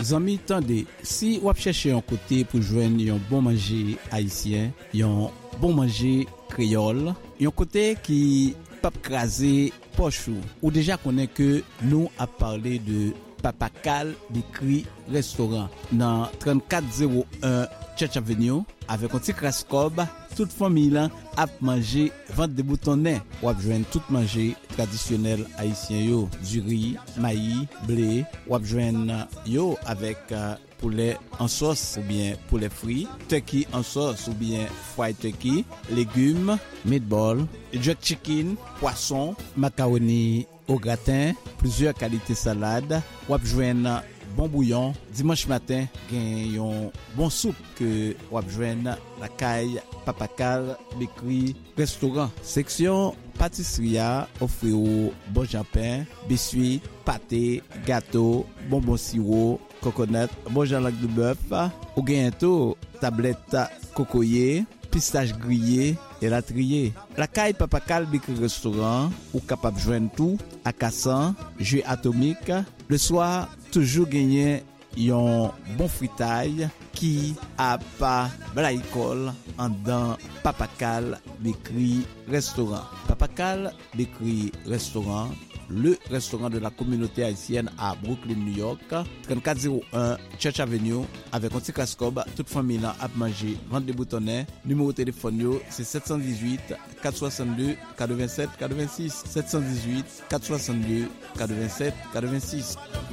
Zami tande, si ou chercher un côté pour joindre un bon manger haïtien, un bon manger créole, un côté qui pas craser poche ou déjà connaît que nous a parlé de Papa Cal Bakery restaurant dans 3401 Church Avenue avec un petit crascob. Toute famille là a mangé vente de boutonnets ou a joindre tout manger traditionnel haïtien yo, du riz, maïs, blé, ou a joindre yo avec poulet en sauce ou bien poulet frit, turkey en sauce ou bien fried turkey, légumes, meatball, jerk chicken, poisson, macaroni au gratin, plusieurs qualités salades, ou a joindre bon bouillon. Dimanche matin, gen yon bon soupe que ou a joindre la caille Papa Cal Bakery restaurant. Section pâtisserie offre au bon jampin, biscuits, pâté, gâteau, bonbon sirop, coconut, bon jalak de bœuf, ou gâteau, tablette cocoyer, pistache grillé et la trier. La caille Papa Cal Bakery restaurant ou capable de joindre tout à Cassan, jus atomique. Le soir, toujours gagner un bon fritaille qui a pas blaïcole en dans Papa Cal Bakery restaurant. Papa Cal Bakery restaurant, le restaurant de la communauté haïtienne à Brooklyn, New York, 3401 Church Avenue, avec un petit cascob, toute famille a mangé, vente de boutonnets. Numéro de téléphone, c'est 718 462 87 86. 718 462 87 86.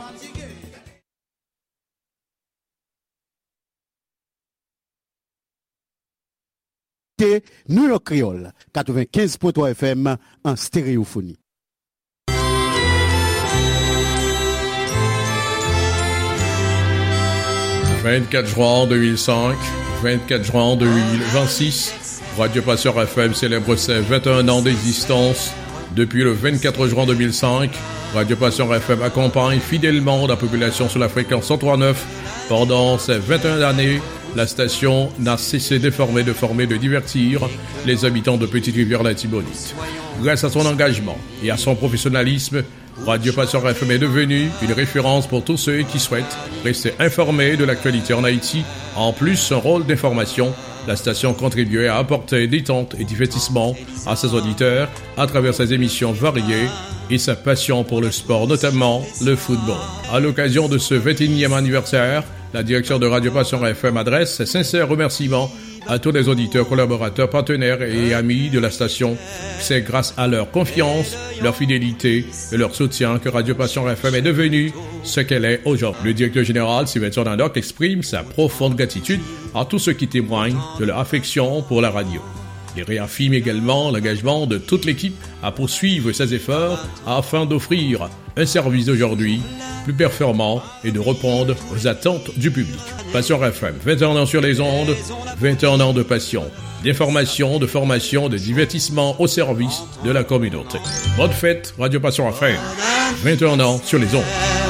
New York Creole, 95.3 FM en stéréophonie. « 24 juin 2005, 24 juin 2026, Radio Passeur FM célèbre ses 21 ans d'existence. Depuis le 24 juin 2005, Radio Passeur FM accompagne fidèlement la population sur la fréquence 103.9. Pendant ces 21 années, la station n'a cessé d'informer, de former, de divertir les habitants de Petite-Rivière-la-Tibonite. Grâce à son engagement et à son professionnalisme, Radio Passeur FM est devenue une référence pour tous ceux qui souhaitent rester informés de l'actualité en Haïti. En plus, son rôle d'information, la station contribuait à apporter détente et divertissement à ses auditeurs à travers ses émissions variées et sa passion pour le sport, notamment le football. À l'occasion de ce 21e anniversaire, la direction de Radio Passeur FM adresse ses sincères remerciements à tous les auditeurs, collaborateurs, partenaires et amis de la station. C'est grâce à leur confiance, leur fidélité et leur soutien que Radio Passion FM est devenue ce qu'elle est aujourd'hui. Le directeur général, Sylvestre Nandoc, exprime sa profonde gratitude à tous ceux qui témoignent de leur affection pour la radio. Il réaffirme également l'engagement de toute l'équipe à poursuivre ses efforts afin d'offrir un service d'aujourd'hui plus performant et de répondre aux attentes du public. Passion FM, 21 ans sur les ondes, 21 ans de passion, d'information, de formation, de divertissement au service de la communauté. Bonne fête, Radio Passion FM, 21 ans sur les ondes.